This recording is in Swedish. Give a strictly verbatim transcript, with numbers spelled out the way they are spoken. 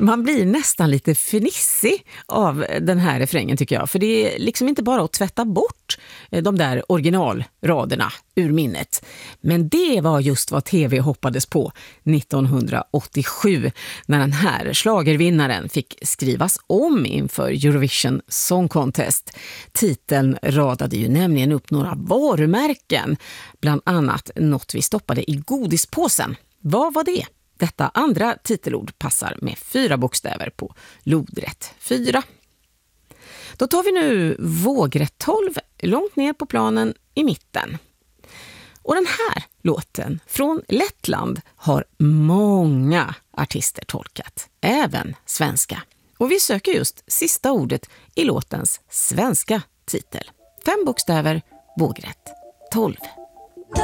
Man blir nästan lite fnissig av den här refrängen tycker jag. För det är liksom inte bara att tvätta bort de där originalraderna ur minnet. Men det var just vad tv hoppades på nittonhundraåttiosju när den här schlagervinnaren fick skrivas om inför Eurovision Song Contest. Titeln radade ju nämligen upp några varumärken, bland annat något vi stoppade i godispåsen. Vad var det? Detta andra titelord passar med fyra bokstäver på lodrätt fyra. Då tar vi nu vågrätt tolv långt ner på planen i mitten. Och den här låten från Lettland har många artister tolkat, även svenska. Och vi söker just sista ordet i låtens svenska titel. Fem bokstäver, vågrätt tolv.